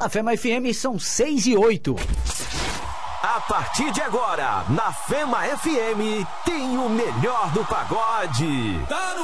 Na Fema FM são 6:08. A partir de agora, na Fema FM, tem o melhor do pagode.